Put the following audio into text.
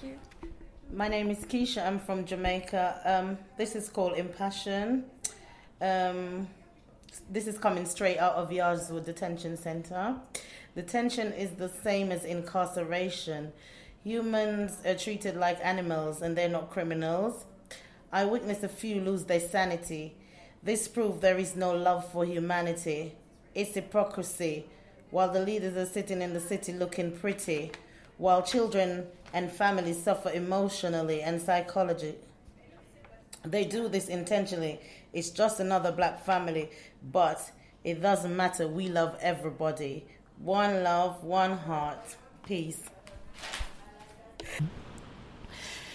you. My name is Keisha. I'm from Jamaica. This is called Impassion. This is coming straight out of Yarswood Detention Center. Detention is the same as incarceration. Humans are treated like animals and they're not criminals. I witnessed a few lose their sanity. This proves there is no love for humanity. It's hypocrisy. While the leaders are sitting in the city looking pretty, while children and families suffer emotionally and psychologically. They do this intentionally. It's just another black family, but it doesn't matter. We love everybody. One love, one heart. Peace.